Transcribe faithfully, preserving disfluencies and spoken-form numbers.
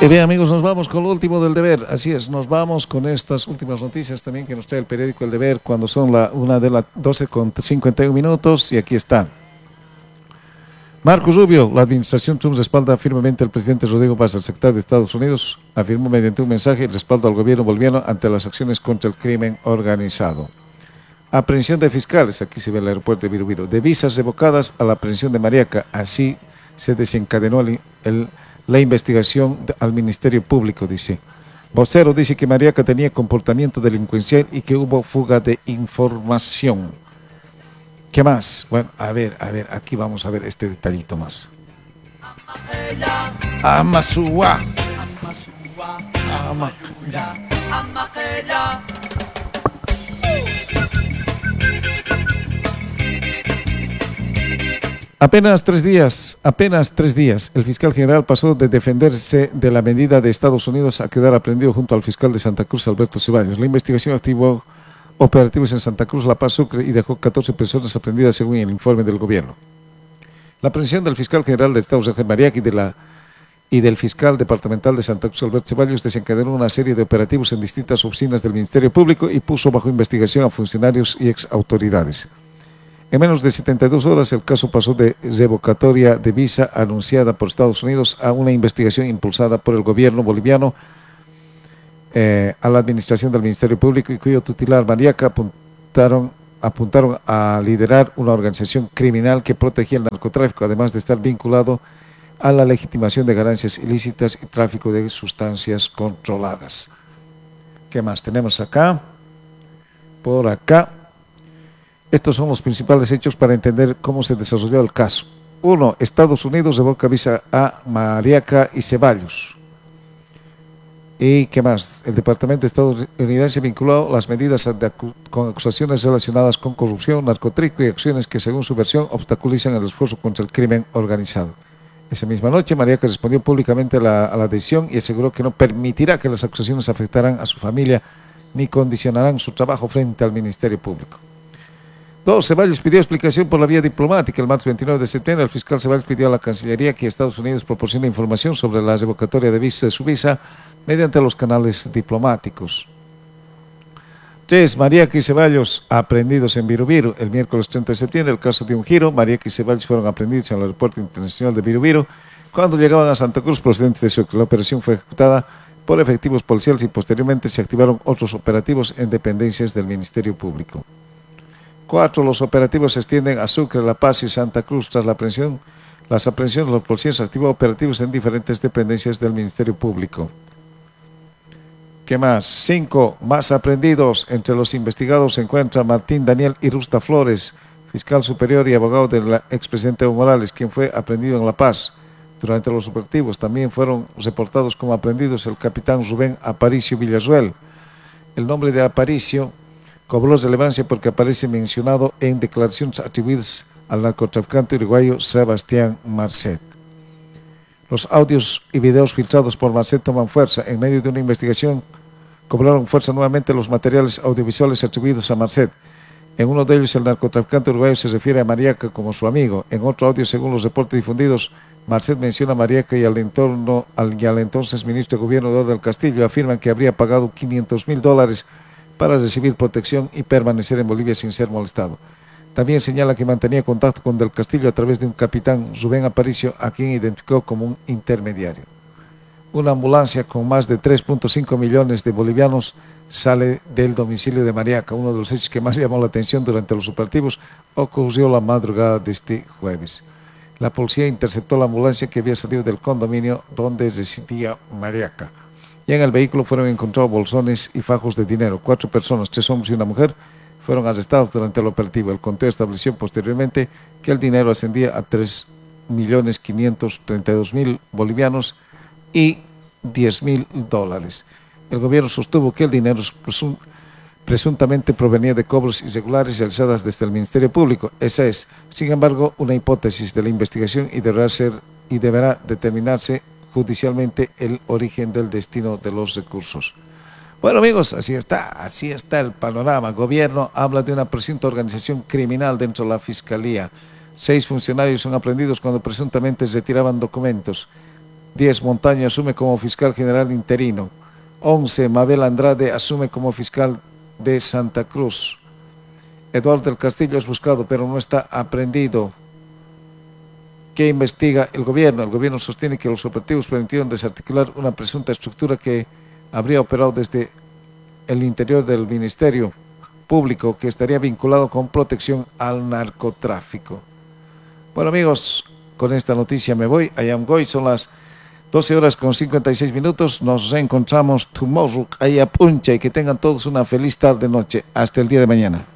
Y bien, amigos, nos vamos con lo último del deber. Así es, nos vamos con estas últimas noticias también que nos trae el periódico El Deber cuando son la una de las doce con cincuenta y un minutos. Y aquí está. Marco Rubio, la administración Trump respalda firmemente al presidente Rodrigo Paz. El secretario de Estados Unidos afirmó mediante un mensaje el respaldo al gobierno boliviano ante las acciones contra el crimen organizado. Aprehensión de fiscales, aquí se ve el aeropuerto de Virubiru, de visas revocadas a la aprehensión de Mariaca. Así se desencadenó el, el la investigación al Ministerio Público, dice. Vocero dice que Mariaca tenía comportamiento delincuencial y que hubo fuga de información. ¿Qué más? Bueno, a ver, a ver, aquí vamos a ver este detallito más. Amasúa. Amasúa. Apenas tres días, apenas tres días, el fiscal general pasó de defenderse de la medida de Estados Unidos a quedar aprendido junto al fiscal de Santa Cruz, Alberto Ceballos. La investigación activó operativos en Santa Cruz, La Paz, Sucre y dejó catorce personas aprendidas según el informe del gobierno. La aprehensión del fiscal general de Estados Unidos, Mariaca, y, de la, y del fiscal departamental de Santa Cruz, Alberto Ceballos, desencadenó una serie de operativos en distintas oficinas del Ministerio Público y puso bajo investigación a funcionarios y ex autoridades. En menos de setenta y dos horas, el caso pasó de revocatoria de visa anunciada por Estados Unidos a una investigación impulsada por el gobierno boliviano eh, a la administración del Ministerio Público y cuyo titular Mariaca apuntaron, apuntaron a liderar una organización criminal que protegía el narcotráfico, además de estar vinculado a la legitimación de ganancias ilícitas y tráfico de sustancias controladas. ¿Qué más tenemos acá? Por acá. Estos son los principales hechos para entender cómo se desarrolló el caso. Uno, Estados Unidos revoca visa a Mariaca y Ceballos. ¿Y qué más? El Departamento estadounidense vinculó las medidas de acu con acusaciones relacionadas con corrupción, narcotráfico y acciones que, según su versión, obstaculizan el esfuerzo contra el crimen organizado. Esa misma noche, Mariaca respondió públicamente a la, a la decisión y aseguró que no permitirá que las acusaciones afectaran a su familia ni condicionarán su trabajo frente al Ministerio Público. Dos, Ceballos pidió explicación por la vía diplomática. El martes veintinueve de septiembre, el fiscal Ceballos pidió a la Cancillería que Estados Unidos proporcione información sobre la revocatoria de visa de su visa mediante los canales diplomáticos. Tres, Mariaca y Ceballos aprehendidos en Virubiru. El miércoles treinta de septiembre, el caso dio un giro. Mariaca y Ceballos fueron aprehendidos en el aeropuerto internacional de Virubiru cuando llegaban a Santa Cruz procedentes de Sucre. La operación fue ejecutada por efectivos policiales y posteriormente se activaron otros operativos en dependencias del Ministerio Público. Cuatro, los operativos se extienden a Sucre, La Paz y Santa Cruz. Tras la aprehensión, las aprehensiones, los policías activó operativos en diferentes dependencias del Ministerio Público. ¿Qué más? Cinco, más aprehendidos. Entre los investigados se encuentra Martín Daniel Irusta Flores, fiscal superior y abogado del expresidente Evo Morales, quien fue aprehendido en La Paz. Durante los operativos también fueron reportados como aprehendidos el capitán Rubén Aparicio Villarruel. El nombre de Aparicio cobró relevancia porque aparece mencionado en declaraciones atribuidas al narcotraficante uruguayo Sebastián Marcet. Los audios y videos filtrados por Marcet toman fuerza. En medio de una investigación cobraron fuerza nuevamente los materiales audiovisuales atribuidos a Marcet. En uno de ellos el narcotraficante uruguayo se refiere a Mariaca como su amigo. En otro audio, según los reportes difundidos, Marcet menciona a Mariaca y al, entorno, al, y al entonces ministro de Gobierno Eduardo del Castillo. Afirman que habría pagado quinientos mil dólares para recibir protección y permanecer en Bolivia sin ser molestado. También señala que mantenía contacto con Del Castillo a través de un capitán Rubén Aparicio, a quien identificó como un intermediario. Una ambulancia con más de tres punto cinco millones de bolivianos sale del domicilio de Mariaca. Uno de los hechos que más llamó la atención durante los operativos ocurrió la madrugada de este jueves. La policía interceptó la ambulancia que había salido del condominio donde residía Mariaca. Y en el vehículo fueron encontrados bolsones y fajos de dinero. Cuatro personas, tres hombres y una mujer, fueron arrestados durante el operativo. El conteo estableció posteriormente que el dinero ascendía a tres millones quinientos treinta y dos mil bolivianos y diez mil dólares. El gobierno sostuvo que el dinero presum presuntamente provenía de cobros irregulares realizadas desde el Ministerio Público. Esa es, sin embargo, una hipótesis de la investigación y deberá ser y deberá determinarse judicialmente el origen del destino de los recursos. Bueno, amigos, así está, así está el panorama. Gobierno habla de una presunta organización criminal dentro de la Fiscalía. Seis funcionarios son aprehendidos cuando presuntamente retiraban documentos. diez. Montaño asume como fiscal general interino. once. Mabel Andrade asume como fiscal de Santa Cruz. Eduardo del Castillo es buscado, pero no está aprehendido. ¿Qué investiga el gobierno? El gobierno sostiene que los operativos permitieron desarticular una presunta estructura que habría operado desde el interior del Ministerio Público, que estaría vinculado con protección al narcotráfico. Bueno, amigos, con esta noticia me voy. I am going. Son las doce horas con cincuenta y seis minutos. Nos reencontramos tomorrow. Ahí a puncha y que tengan todos una feliz tarde noche. Hasta el día de mañana.